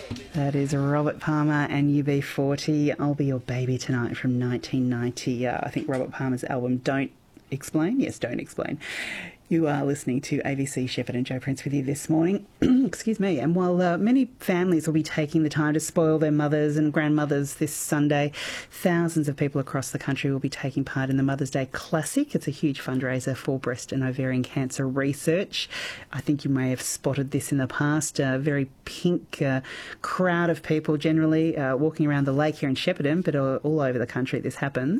That is Robert Palmer and UB40. I'll Be Your Baby Tonight from 1990. I think Robert Palmer's album Don't Explain. Yes, Don't Explain. You are listening to ABC Shepherd and Joe Prince with you this morning. Excuse me. And while many families will be taking the time to spoil their mothers and grandmothers this Sunday, thousands of people across the country will be taking part in the Mother's Day Classic. It's a huge fundraiser for breast and ovarian cancer research. I think you may have spotted this in the past. A very pink crowd of people generally walking around the lake here in Shepparton, but all over the country this happens.